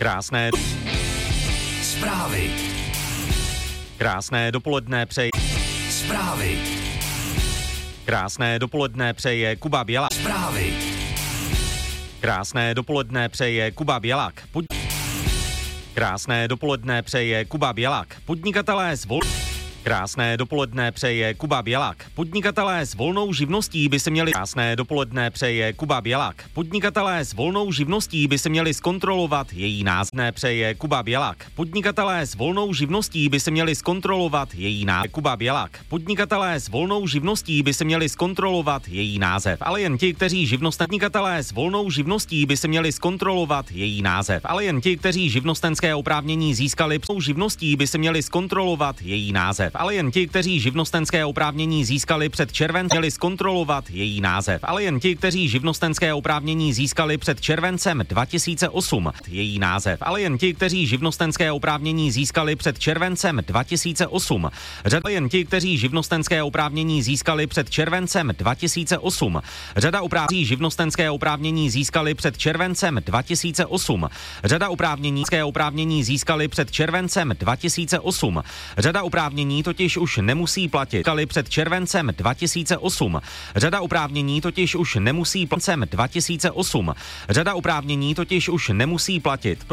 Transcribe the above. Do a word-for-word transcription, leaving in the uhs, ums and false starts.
Krásné Zprávy. Krásné dopoledne přeje Zprávy. Krásné dopoledne přeje Kuba Bělák. Zprávy. Krásné dopoledne přeje Kuba Bělák. Pod... Krásné dopoledne přeje Kuba Bělák. Podnikatelé zvol... Krásné dopoledne přeje Kuba Bělák. Podnikatelé s volnou živností by se měli... Krásné dopoledne přeje Kuba Bělák. Podnikatelé s volnou živností by se měli zkontrolovat její název. Přeje Kuba Bělák. Podnikatelé s volnou živností by se měli zkontrolovat její název. Kuba Bělák. Podnikatelé s volnou živností by se měli zkontrolovat její název. Ale jen ti, kteří živnostenskatelé s volnou živností by se měli zkontrolovat její název. Ale jen ti, kteří živnostenské oprávnění získali před živností by se měli zkontrolovat její název. Ale jen ti, kteří živnostenské oprávnění získali před červencem, měli zkontrolovat její název. Ale jen ti, kteří živnostenské oprávnění získali před červencem dva tisíce osm, její název. Ale jen ti, kteří živnostenské oprávnění získali před červencem dva tisíce osm. Řada jen ti, kteří živnostenské oprávnění získali před červencem dva tisíce osm. Řada oprávnění živnostenské oprávnění získali před červencem dva tisíce osm. Řada oprávnění oprávnění získali před červencem dva tisíce osm. Řada oprávnění totiž už nemusí platit. Získali před červencem dva tisíce osm. Řada oprávnění totiž už nemusí platit dva tisíce osm. Řada oprávnění totiž už nemusí platit.